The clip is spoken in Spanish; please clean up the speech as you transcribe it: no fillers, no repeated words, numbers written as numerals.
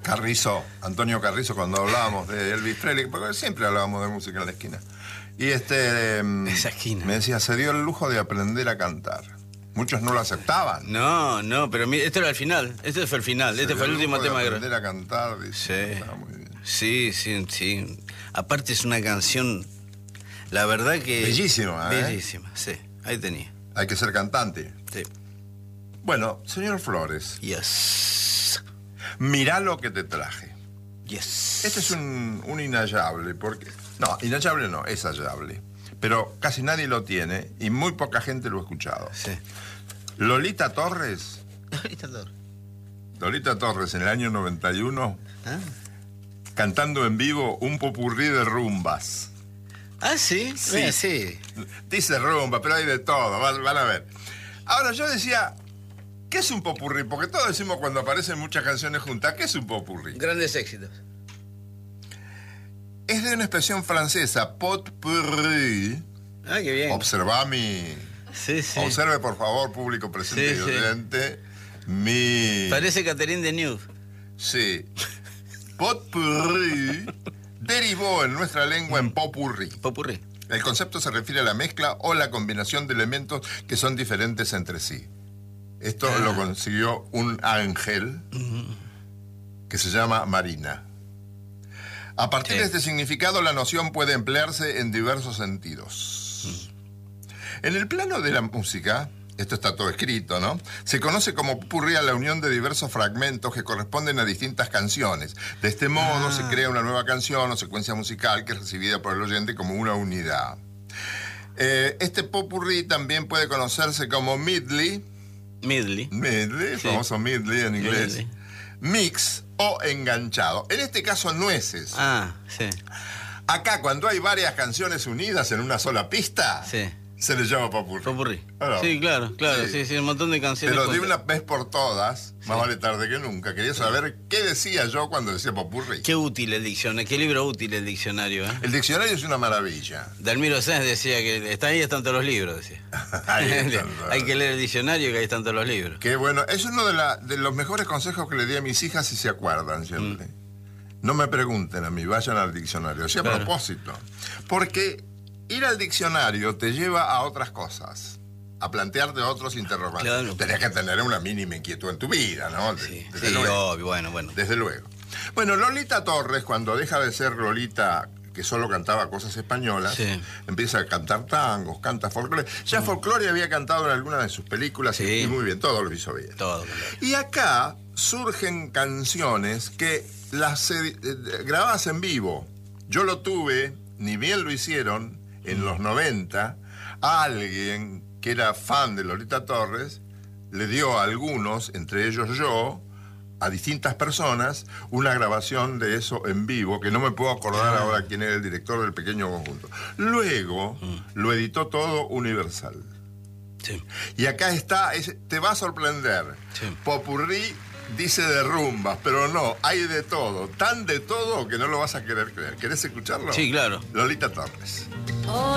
Carrizo, Antonio Carrizo, cuando hablábamos de Elvis Presley, porque siempre hablábamos de música en la esquina. Y Esa esquina. me decía, se dio el lujo de aprender a cantar. Muchos no lo aceptaban. No, pero este era el final. Este fue el final. Este fue el último tema que aprender a cantar, dice, sí. estaba muy bien. Sí. Aparte es una canción, la verdad que... Bellísima, ¿eh? Bellísima, sí. Ahí tenía. Hay que ser cantante. Sí. Bueno, señor Flores, Yes. mirá lo que te traje. Yes. Este es un inhallable, porque... No, inhallable no, es hallable. Pero casi nadie lo tiene y muy poca gente lo ha escuchado. Sí. Lolita Torres. Lolita Torres en el año 91, cantando en vivo un popurrí de rumbas. Ah, sí. Sí. Sí. Dice rumba, pero hay de todo, van a ver. Ahora, yo decía, ¿qué es un popurrí? Porque todos decimos cuando aparecen muchas canciones juntas, ¿qué es un popurrí? Grandes éxitos. Es de una expresión francesa, potpourri. Ah, qué bien. Observa mi... Sí. Observe, por favor, público presente y oyente, mi... Parece Catherine Deneuve. Sí. Potpourri derivó en nuestra lengua en popurrí. Popurrí. El concepto se refiere a la mezcla o la combinación de elementos que son diferentes entre sí. Esto lo consiguió un ángel que se llama Marina. A partir de este significado, la noción puede emplearse en diversos sentidos. En el plano de la música, esto está todo escrito, ¿no? Se conoce como popurrí a la unión de diversos fragmentos que corresponden a distintas canciones. De este modo se crea una nueva canción o secuencia musical que es recibida por el oyente como una unidad. Este popurrí también puede conocerse como medley. Medley. Medley, Sí. famoso medley en inglés. Medley. Mix o enganchado. En este caso, nueces. Ah, sí. Acá, cuando hay varias canciones unidas en una sola pista, Sí. se le llama popurrí. Popurrí. Ah, no. Sí, claro. Sí, un montón de canciones. Pero de juntas. una vez por todas, más vale tarde que nunca. Quería saber qué decía yo cuando decía popurrí. Qué útil el diccionario, qué libro útil el diccionario, ¿eh? El diccionario es una maravilla. Dalmiro Sáenz decía que ahí están todos los libros, decía. Ahí están. Hay que leer el diccionario y que ahí están todos los libros. Qué bueno. Es uno de los mejores consejos que le di a mis hijas, si se acuerdan siempre. No me pregunten a mí, vayan al diccionario. O sea, a Claro. propósito. Porque ir al diccionario te lleva a otras cosas, a plantearte otros interrogantes. Claro. Tenés que tener una mínima inquietud en tu vida, ¿no? Sí, Desde luego. obvio, bueno. Desde luego. Bueno, Lolita Torres, cuando deja de ser Lolita, que solo cantaba cosas españolas, Sí. empieza a cantar tangos, canta folclore. Ya folclore había cantado en alguna de sus películas Sí. y muy bien, todo lo hizo bien. Todo. Y acá surgen canciones que las grabadas en vivo. Yo lo tuve, ni bien lo hicieron, en los 90, a alguien que era fan de Lolita Torres, le dio a algunos, entre ellos yo, a distintas personas, una grabación de eso en vivo, que no me puedo acordar ahora quién era el director del pequeño conjunto. Luego lo editó todo Universal. Sí. Y acá está, te va a sorprender. Sí. Popurrí dice de rumbas, pero no, hay de todo. Tan de todo que no lo vas a querer creer. ¿Querés escucharlo? Sí, claro. Lolita Torres.